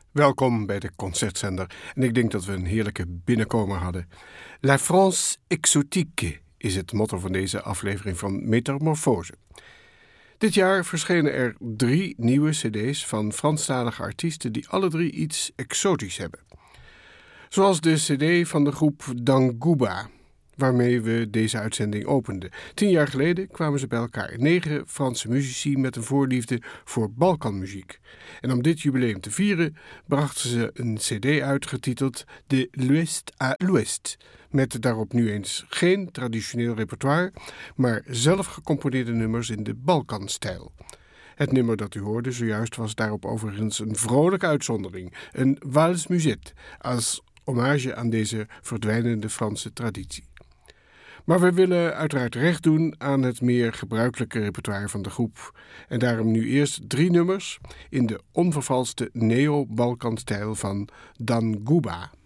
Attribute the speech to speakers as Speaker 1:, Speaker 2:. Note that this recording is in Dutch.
Speaker 1: Welkom bij de Concertzender. En ik denk dat we een heerlijke binnenkomer hadden. La France exotique is het motto van deze aflevering van Metamorfose. Dit jaar verschenen er 3 nieuwe cd's van Franstalige artiesten die alle 3 iets exotisch hebben. Zoals de cd van de groep Dangouba, waarmee we deze uitzending openden. 10 jaar geleden kwamen ze bij elkaar. 9 Franse muzici met een voorliefde voor Balkanmuziek. En om dit jubileum te vieren brachten ze een cd uit getiteld De l'Ouest à l'Ouest. Met daarop nu eens geen traditioneel repertoire, maar zelf gecomponeerde nummers in de Balkanstijl. Het nummer dat u hoorde zojuist was daarop overigens een vrolijke uitzondering. Een valse musette, als hommage aan deze verdwijnende Franse traditie. Maar we willen uiteraard recht doen aan het meer gebruikelijke repertoire van de groep. En daarom nu eerst 3 nummers in de onvervalste neo-Balkanstijl van Dangouba.